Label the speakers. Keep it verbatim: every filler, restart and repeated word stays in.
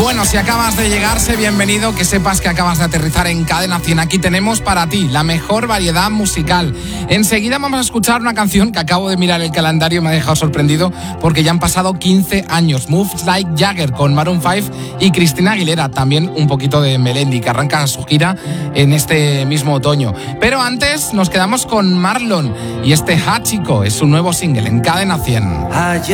Speaker 1: Bueno, si acabas de llegar, sé bienvenido, que sepas que acabas de aterrizar en Cadena cien. Aquí tenemos para ti la mejor variedad musical. Enseguida vamos a escuchar una canción que acabo de mirar el calendario y me ha dejado sorprendido porque ya han pasado quince años. Moves Like Jagger con Maroon cinco y Cristina Aguilera, también un poquito de Melendi, que arranca su gira en este mismo otoño. Pero antes nos quedamos con Marlon y este Hachiko es su nuevo single en Cadena cien.